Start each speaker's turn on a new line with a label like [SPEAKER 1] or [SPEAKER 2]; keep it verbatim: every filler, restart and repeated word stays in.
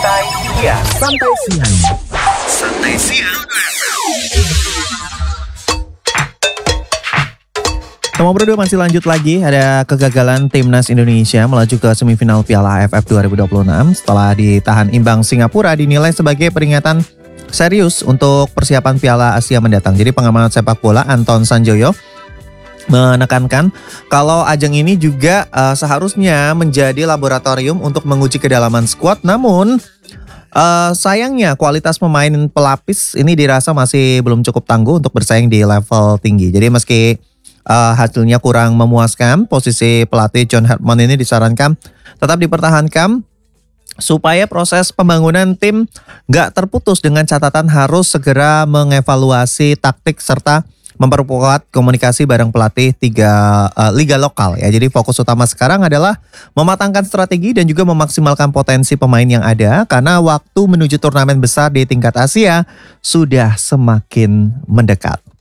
[SPEAKER 1] Santai Siang.
[SPEAKER 2] Santai Siang.
[SPEAKER 1] Santai Siang.
[SPEAKER 3] Nomor berdua masih lanjut lagi, ada kegagalan Timnas Indonesia melaju ke semifinal Piala A F F dua ribu dua puluh enam setelah ditahan imbang Singapura dinilai sebagai peringatan serius untuk persiapan Piala Asia mendatang. Jadi pengamat sepak bola Anton Sanjoyo menekankan kalau ajang ini juga uh, seharusnya menjadi laboratorium untuk menguji kedalaman skuad, namun Uh, sayangnya kualitas pemain pelapis ini dirasa masih belum cukup tangguh untuk bersaing di level tinggi. Jadi meski uh, hasilnya kurang memuaskan, posisi pelatih John Hartman ini disarankan tetap dipertahankan supaya proses pembangunan tim gak terputus dengan catatan harus segera mengevaluasi taktik serta memperkuat komunikasi bareng pelatih tiga uh, liga lokal ya. Jadi fokus utama sekarang adalah mematangkan strategi dan juga memaksimalkan potensi pemain yang ada karena waktu menuju turnamen besar di tingkat Asia sudah semakin mendekat.